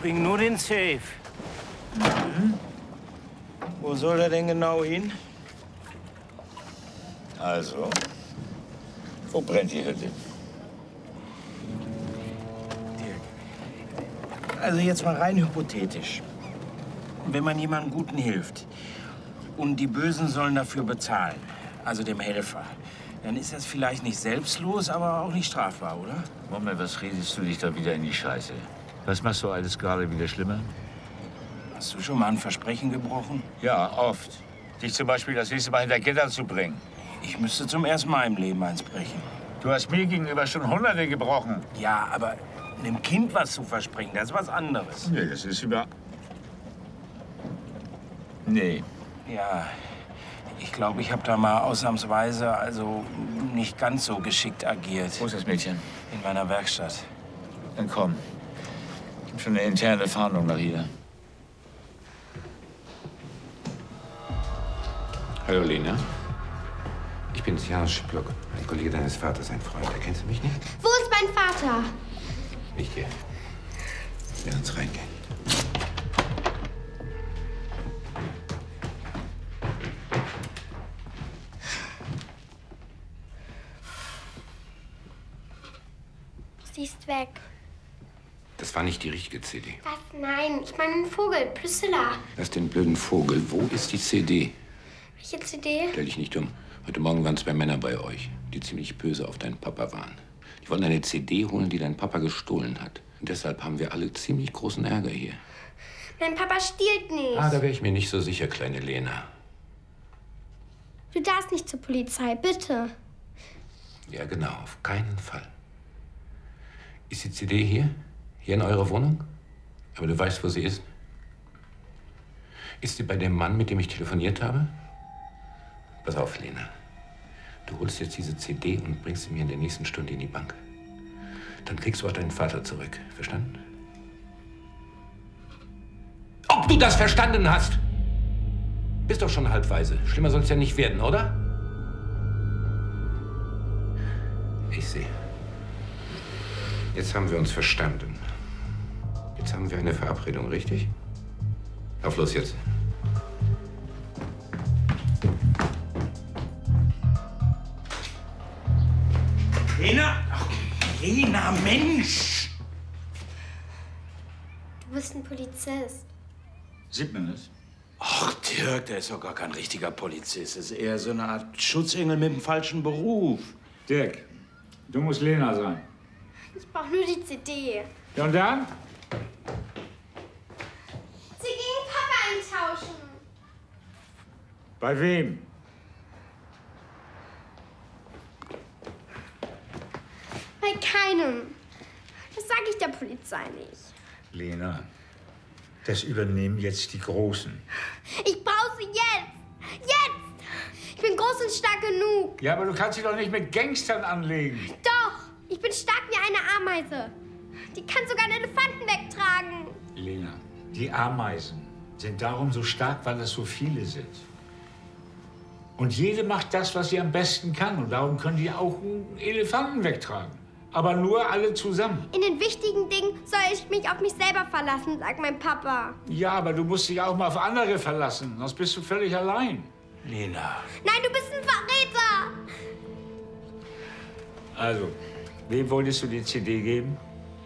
bring nur den Safe. Mhm. Wo soll er denn genau hin? Also, wo brennt die Hütte? Also jetzt mal rein hypothetisch. Wenn man jemandem Guten hilft und die Bösen sollen dafür bezahlen, also dem Helfer, dann ist das vielleicht nicht selbstlos, aber auch nicht strafbar, oder? Moment, was redest du dich da wieder in die Scheiße? Was machst du alles gerade wieder schlimmer? Hast du schon mal ein Versprechen gebrochen? Ja, oft. Dich zum Beispiel das nächste Mal hinter Gitter zu bringen. Ich müsste zum ersten Mal im Leben eins brechen. Du hast mir gegenüber schon Hunderte gebrochen. Ja, aber einem Kind was zu versprechen, das ist was anderes. Nee, das ist Nee. Ja, ich glaube, ich habe da mal ausnahmsweise also nicht ganz so geschickt agiert. Wo ist das Mädchen? In meiner Werkstatt. Dann komm. Ich habe schon eine interne Fahndung nach hier. Hallo, Lena. Ich bin's, Janus Schiplock, ein Kollege deines Vaters, ein Freund. Erkennst du mich nicht? Wo ist mein Vater? Nicht hier. Lass uns reingehen. Sie ist weg. Das war nicht die richtige CD. Was? Nein, ich meine einen Vogel, Priscilla. Lass den blöden Vogel. Wo ist die CD? Welche CD? Stell dich nicht dumm. Heute Morgen waren 2 Männer bei euch, die ziemlich böse auf deinen Papa waren. Die wollten eine CD holen, die dein Papa gestohlen hat. Und deshalb haben wir alle ziemlich großen Ärger hier. Mein Papa stiehlt nicht. Ah, da wäre ich mir nicht so sicher, kleine Lena. Du darfst nicht zur Polizei, bitte. Ja, genau, auf keinen Fall. Ist die CD hier? Hier in eurer Wohnung? Aber du weißt, wo sie ist? Ist sie bei dem Mann, mit dem ich telefoniert habe? Pass auf, Lena. Du holst jetzt diese CD und bringst sie mir in der nächsten Stunde in die Bank. Dann kriegst du auch deinen Vater zurück. Verstanden? Ob du das verstanden hast? Bist doch schon halbweise. Schlimmer soll's ja nicht werden, oder? Ich sehe. Jetzt haben wir uns verstanden. Jetzt haben wir eine Verabredung, richtig? Auf los jetzt. Lena? Ach, Lena, Mensch! Du bist ein Polizist. Sieht man das? Ach, Dirk, der ist doch gar kein richtiger Polizist. Das ist eher so eine Art Schutzengel mit dem falschen Beruf. Dirk, du musst Lena sein. Ich brauche nur die CD. Ja, und dann? Sie gegen Papa eintauschen. Bei wem? Bei keinem. Das sage ich der Polizei nicht. Lena, das übernehmen jetzt die Großen. Ich brauche sie jetzt. Jetzt! Ich bin groß und stark genug. Ja, aber du kannst dich doch nicht mit Gangstern anlegen. Doch! Ich bin stark wie eine Ameise. Die kann sogar einen Elefanten wegtragen. Lena, die Ameisen sind darum so stark, weil es so viele sind. Und jede macht das, was sie am besten kann. Und darum können die auch einen Elefanten wegtragen. Aber nur alle zusammen. In den wichtigen Dingen soll ich mich auf mich selber verlassen, sagt mein Papa. Ja, aber du musst dich auch mal auf andere verlassen. Sonst bist du völlig allein. Lena. Nein, du bist ein Verräter! Also, wem wolltest du die CD geben?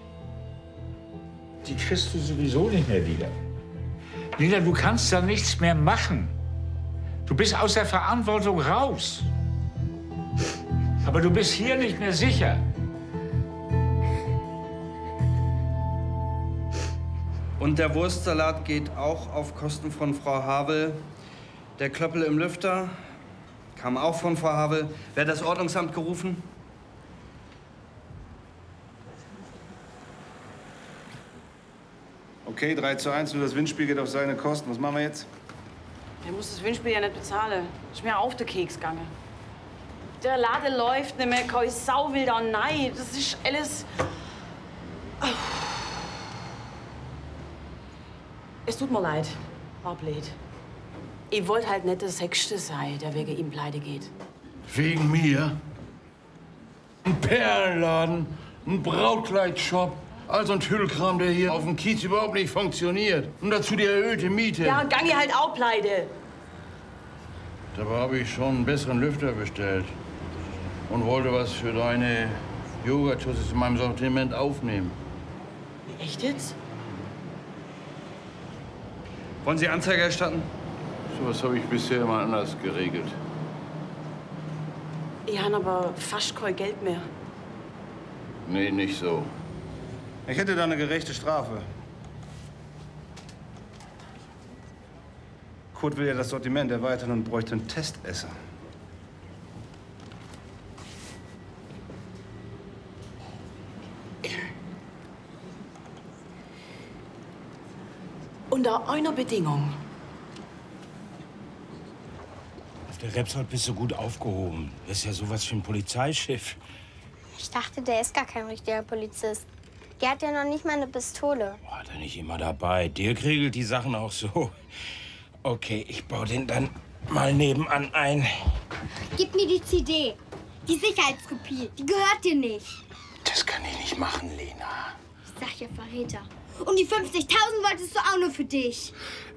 Die kriegst du sowieso nicht mehr wieder. Lena, du kannst da nichts mehr machen. Du bist aus der Verantwortung raus. Aber du bist hier nicht mehr sicher. Und der Wurstsalat geht auch auf Kosten von Frau Havel. Der Klöppel im Lüfter kam auch von Frau Havel. Wer hat das Ordnungsamt gerufen? Okay, 3:1, nur das Windspiel geht auf seine Kosten. Was machen wir jetzt? Er muss das Windspiel ja nicht bezahlen. Ist mir auf den Keks gegangen. Der Laden läuft nicht mehr, kein Sau will da nein. Das ist alles... Es tut mir leid, war blöd. Ich wollte halt nicht der Sechste sein, der wegen ihm pleite geht. Wegen mir? Ein Perlenladen, ein Brautkleidshop, Also ein Tüdelkram, der hier auf dem Kiez überhaupt nicht funktioniert. Und dazu die erhöhte Miete. Ja, und Gangi halt auch pleite. Dabei habe ich schon einen besseren Lüfter bestellt. Und wollte was für deine Yogatussis in meinem Sortiment aufnehmen. Echt jetzt? Wollen Sie Anzeige erstatten? Sowas habe ich bisher immer anders geregelt. Ich habe aber fast kein Geld mehr. Nee, nicht so. Ich hätte da eine gerechte Strafe. Kurt will ja das Sortiment erweitern und bräuchte einen Testesser. Unter einer Bedingung. Auf der Repsol bist du gut aufgehoben. Das ist ja sowas wie ein Polizeischiff. Ich dachte, der ist gar kein richtiger Polizist. Der hat ja noch nicht mal eine Pistole. Hat er nicht immer dabei. Dirk regelt die Sachen auch so. Okay, ich baue den dann mal nebenan ein. Gib mir die CD. Die Sicherheitskopie. Die gehört dir nicht. Das kann ich nicht machen, Lena. Ich sag ja Verräter. Und die 50.000 wolltest du auch nur für dich.